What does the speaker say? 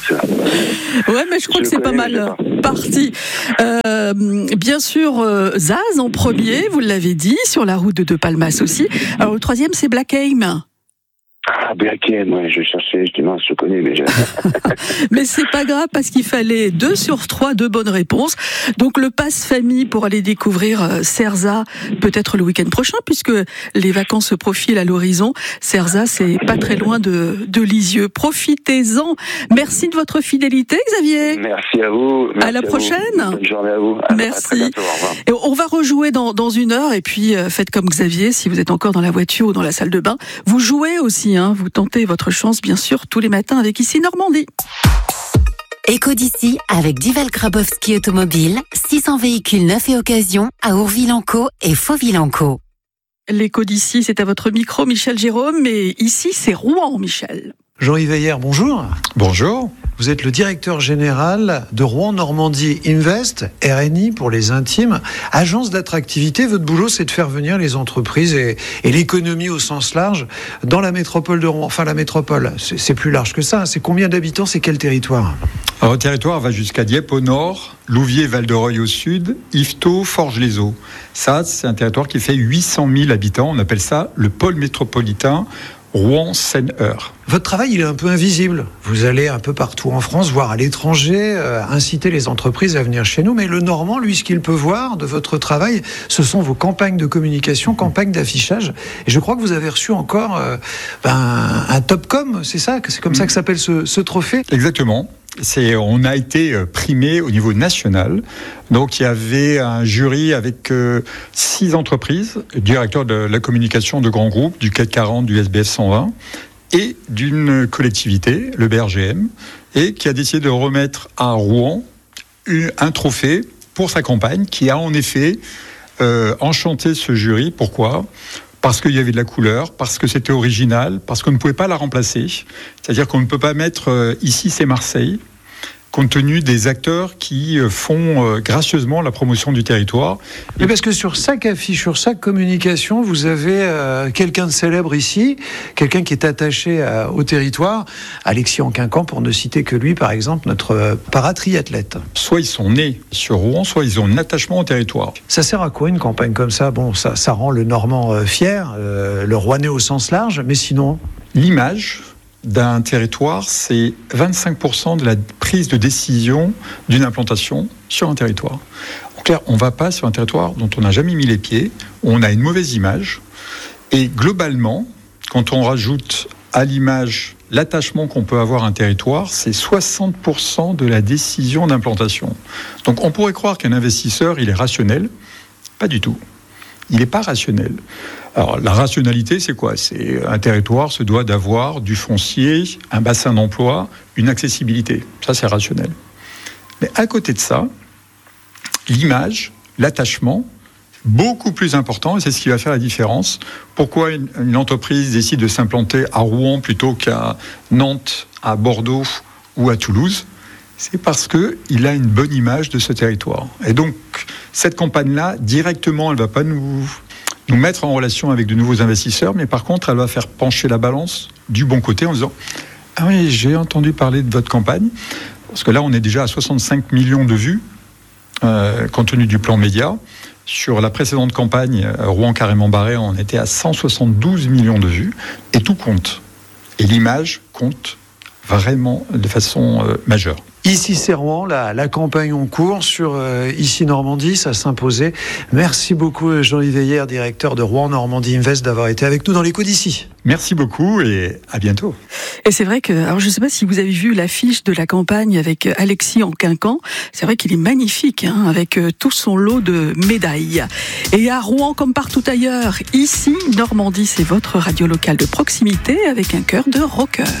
sûr. Ouais, mais je crois que c'est pas mal parti. Bien sûr, Zaz en premier, vous l'avez dit, sur la route de Palmas aussi. Alors le troisième, c'est Black Aim. Ah, Black Aim, ouais, je cherchais, je dis mince, je connais, mais Mais c'est pas grave parce qu'il fallait 2 sur 3 de bonnes réponses. Donc le pass famille pour aller découvrir Cerza, peut-être le week-end prochain, puisque les vacances se profilent à l'horizon. Cerza, c'est pas très loin de Lisieux. Profitez-en. Merci de votre fidélité, Xavier. Merci à vous. Merci à la prochaine. Bonne journée à vous. Merci. À très bientôt, au revoir. Et on va rejouer dans 1 heure, et puis faites comme Xavier, si vous êtes encore dans la voiture ou dans la salle de bain. Vous jouez aussi, hein, vous tentez votre chance, bien sûr, tous les matins avec Ici Normandie. Écho d'ici avec Dival Grabowski Automobile, 600 véhicules neufs et occasion à Ourville-en-Caux et Fauville-en-Caux. L'écho d'ici, c'est à votre micro, Michel Jérôme, mais ici, c'est Rouen, Michel. Jean-Yves Veillère, bonjour. Bonjour. Vous êtes le directeur général de Rouen Normandie Invest, RNI pour les intimes, agence d'attractivité. Votre boulot, c'est de faire venir les entreprises et l'économie au sens large dans la métropole de Rouen. Enfin, la métropole, c'est plus large que ça. C'est combien d'habitants, c'est quel territoire ? Alors, le territoire va jusqu'à Dieppe au nord, Louviers, Val-de-Reuil au sud, Yvetot, Forges-les-Eaux. Ça, c'est un territoire qui fait 800 000 habitants. On appelle ça le pôle métropolitain Rouen-Seine-Eure. Votre travail, il est un peu invisible. Vous allez un peu partout en France, voire à l'étranger, inciter les entreprises à venir chez nous. Mais le Normand, lui, ce qu'il peut voir de votre travail, ce sont vos campagnes de communication, campagnes d'affichage. Et je crois que vous avez reçu encore un Topcom, c'est ça ? C'est comme ça que s'appelle ce trophée ? Exactement. On a été primé au niveau national. Donc, il y avait un jury avec 6 entreprises, directeur de la communication de grands groupes, du CAC 40, du SBF 120, et d'une collectivité, le BRGM, et qui a décidé de remettre à Rouen un trophée pour sa campagne, qui a en effet enchanté ce jury. Pourquoi ? Parce qu'il y avait de la couleur, parce que c'était original, parce qu'on ne pouvait pas la remplacer. C'est-à-dire qu'on ne peut pas mettre ici c'est Marseille, compte tenu des acteurs qui font gracieusement la promotion du territoire. Et parce que sur chaque affiche, sur chaque communication, vous avez quelqu'un de célèbre ici, quelqu'un qui est attaché au territoire, Alexis Anquincan, pour ne citer que lui, par exemple, notre paratriathlète. Soit ils sont nés sur Rouen, soit ils ont un attachement au territoire. Ça sert à quoi une campagne comme ça ? Bon, ça rend le Normand fier, le Rouennais au sens large, mais sinon... L'image d'un territoire, c'est 25% de la prise de décision d'une implantation sur un territoire. En clair, on ne va pas sur un territoire dont on n'a jamais mis les pieds, où on a une mauvaise image, et globalement, quand on rajoute à l'image l'attachement qu'on peut avoir à un territoire, c'est 60% de la décision d'implantation. Donc on pourrait croire qu'un investisseur, il est rationnel. Pas du tout. Il n'est pas rationnel. Alors, la rationalité, c'est quoi ? C'est un territoire se doit d'avoir du foncier, un bassin d'emploi, une accessibilité. Ça, c'est rationnel. Mais à côté de ça, l'image, l'attachement, beaucoup plus important, et c'est ce qui va faire la différence. Pourquoi une entreprise décide de s'implanter à Rouen plutôt qu'à Nantes, à Bordeaux ou à Toulouse ? C'est parce qu'il a une bonne image de ce territoire. Et donc, cette campagne-là, directement, elle ne va pas nous mettre en relation avec de nouveaux investisseurs, mais par contre, elle va faire pencher la balance du bon côté en disant « Ah oui, j'ai entendu parler de votre campagne », parce que là, on est déjà à 65 millions de vues, compte tenu du plan média. Sur la précédente campagne, Rouen-Carré-Montbarré, on était à 172 millions de vues, et tout compte. Et l'image compte vraiment de façon majeure. Ici c'est Rouen, la campagne en cours sur Ici Normandie, ça s'imposait. Merci beaucoup Jean-Yves Veillère, directeur de Rouen Normandie Invest, d'avoir été avec nous dans l'écho d'ici. Merci beaucoup et à bientôt. Et c'est vrai que, alors je ne sais pas si vous avez vu l'affiche de la campagne avec Alexis Anquincan, c'est vrai qu'il est magnifique, hein, avec tout son lot de médailles. Et à Rouen, comme partout ailleurs, Ici Normandie, c'est votre radio locale de proximité avec un cœur de rocker.